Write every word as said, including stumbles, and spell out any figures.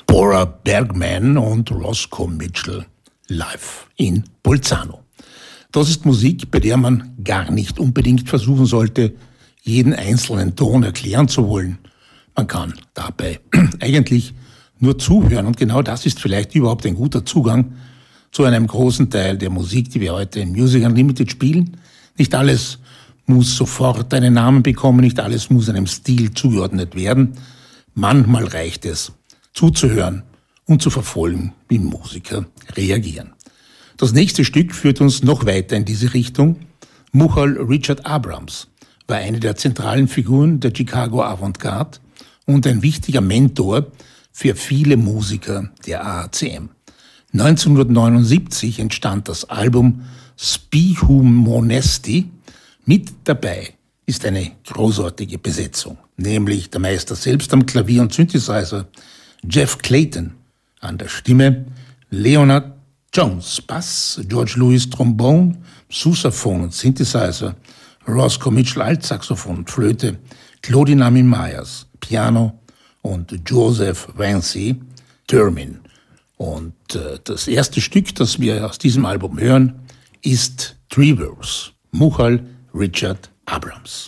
Bora Bergman und Roscoe Mitchell live in Bolzano. Das ist Musik, bei der man gar nicht unbedingt versuchen sollte, jeden einzelnen Ton erklären zu wollen. Man kann dabei eigentlich nur zuhören und genau das ist vielleicht überhaupt ein guter Zugang zu einem großen Teil der Musik, die wir heute in Music Unlimited spielen. Nicht alles muss sofort einen Namen bekommen, nicht alles muss einem Stil zugeordnet werden. Manchmal reicht es, zuzuhören und zu verfolgen, wie Musiker reagieren. Das nächste Stück führt uns noch weiter in diese Richtung. Muchal Richard Abrams war eine der zentralen Figuren der Chicago Avantgarde und ein wichtiger Mentor für viele Musiker der A A C M. neunzehnhundertneunundsiebzig entstand das Album Spihum Monesti. Mit dabei ist eine großartige Besetzung, nämlich der Meister selbst am Klavier und Synthesizer, Jeff Clayton an der Stimme, Leonard Jones Bass, George Lewis Trombone, Sousaphon und Synthesizer, Roscoe Mitchell Altsaxophon und Flöte, Claudine Amin Myers Piano und Joseph Vinci Theremin. Und äh, das erste Stück, das wir aus diesem Album hören, ist Three Verse, Muchal Richard Abrams.